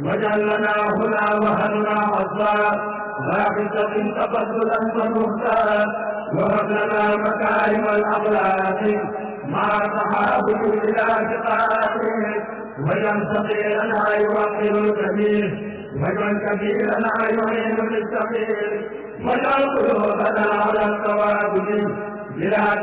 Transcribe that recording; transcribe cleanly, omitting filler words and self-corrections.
واجعل لنا هنا وهنا عصا باقصة تفضلا ومختارا وهب لنا مكارم الأخلاق مع التحابب إلى ثقافه واجعل صغيرنا يوقر الكبير واجعل كبيرنا يعين للصغير واجعل قلوبنا على التوابد بلا